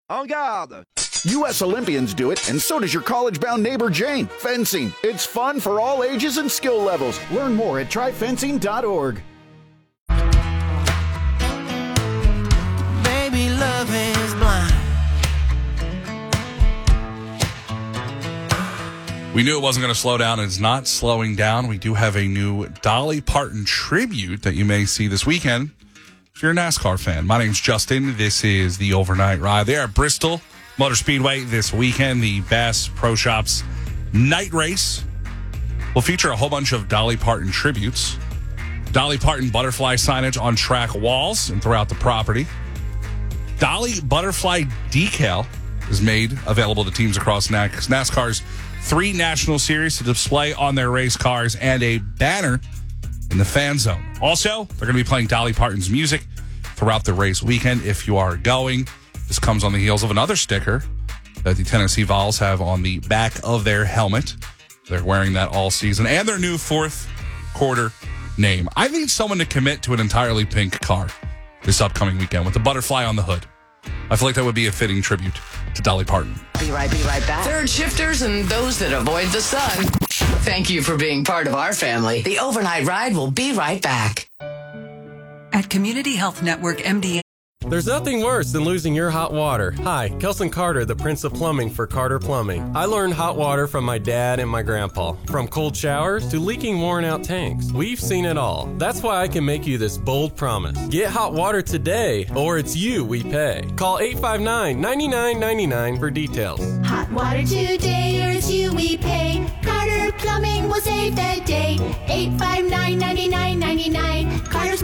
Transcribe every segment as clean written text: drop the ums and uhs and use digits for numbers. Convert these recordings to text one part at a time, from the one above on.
En garde! U.S. Olympians do it, and so does your college-bound neighbor Jane. Fencing. It's fun for all ages and skill levels. Learn more at tryfencing.org. Baby, love is blind. We knew it wasn't going to slow down. It's not slowing down. We do have a new Dolly Parton tribute that you may see this weekend if you're a NASCAR fan. My name's Justin. This is the Overnight Ride. They are at Bristol Motor Speedway this weekend. The Bass Pro Shops night race will feature a whole bunch of Dolly Parton tributes. Dolly Parton butterfly signage on track walls and throughout the property. Dolly butterfly decal is made available to teams across NASCAR's 3 national series to display on their race cars, and a banner in the fan zone. Also, they're going to be playing Dolly Parton's music throughout the race weekend if you are going. This comes on the heels of another sticker that the Tennessee Vols have on the back of their helmet. They're wearing that all season, and their new fourth quarter name. I need someone to commit to an entirely pink car this upcoming weekend with the butterfly on the hood. I feel like that would be a fitting tribute to Dolly Parton. Be right back. Third shifters and those that avoid the sun. Thank you for being part of our family. The Overnight Ride will be right back. At Community Health Network MD. There's nothing worse than losing your hot water. Hi, Kelson Carter, the Prince of Plumbing for Carter Plumbing. I learned hot water from my dad and my grandpa. From cold showers to leaking worn out tanks. We've seen it all. That's why I can make you this bold promise. Get hot water today, or it's you we pay. Call 859-9999 for details. Hot water today, or it's you we pay. Carter Plumbing will save the day. 859-9999.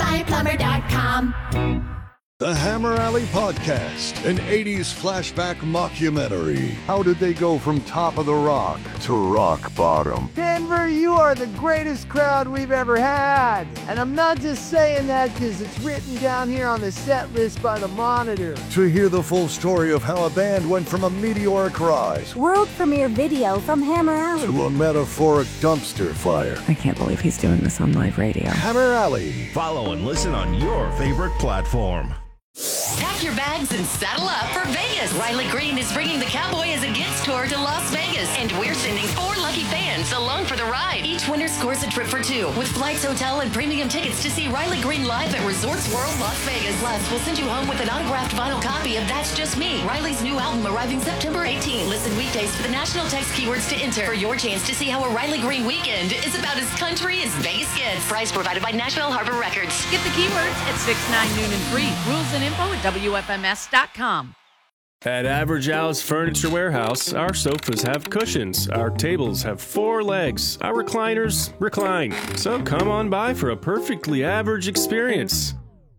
CartersMyPlumber.com. The Hammer Alley Podcast, an 80s flashback mockumentary. How did they go from top of the rock to rock bottom? Denver, you are the greatest crowd we've ever had. And I'm not just saying that because it's written down here on the set list by the Monitor. To hear the full story of how a band went from a meteoric rise, world premiere video from Hammer Alley, to a metaphoric dumpster fire. I can't believe he's doing this on live radio. Hammer Alley. Follow and listen on your favorite platform. Pack your bags and saddle up for Vegas. Riley Green is bringing the Cowboy as a Gifts tour to Las Vegas, and we're sending 4 lucky fans along for the ride. Each winner scores a trip for 2 with flights, hotel, and premium tickets to see Riley Green live at Resorts World Las Vegas. Plus, we'll send you home with an autographed vinyl copy of That's Just Me, Riley's new album arriving September 18. Listen weekdays for the national text keywords to enter for your chance to see how a Riley Green weekend is about as country as Vegas gets. Prize provided by Nashville Harbor Records. Get the keywords at 6, 9, noon, and 3. Rules and info at WFMS.com. At Average Al's Furniture Warehouse, our sofas have cushions, our tables have 4 legs, our recliners recline. So come on by for a perfectly average experience.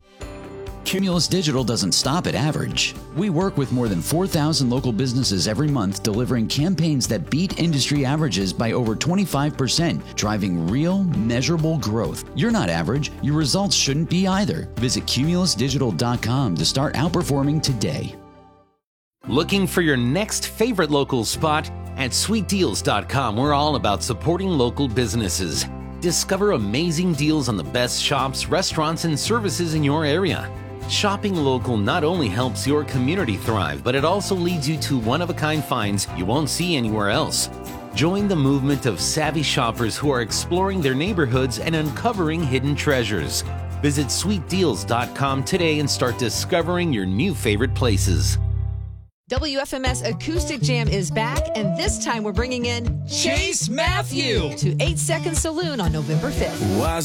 Cumulus Digital doesn't stop at average. We work with more than 4,000 local businesses every month, delivering campaigns that beat industry averages by over 25%, driving real, measurable growth. You're not average. Your results shouldn't be either. Visit cumulusdigital.com to start outperforming today. Looking for your next favorite local spot? At sweetdeals.com, we're all about supporting local businesses. Discover amazing deals on the best shops, restaurants, and services in your area. Shopping local not only helps your community thrive, but it also leads you to one-of-a-kind finds you won't see anywhere else. Join the movement of savvy shoppers who are exploring their neighborhoods and uncovering hidden treasures. Visit sweetdeals.com today and start discovering your new favorite places. WFMS Acoustic Jam is back, and this time we're bringing in Chase Matthew to 8 Second Saloon on November 5th.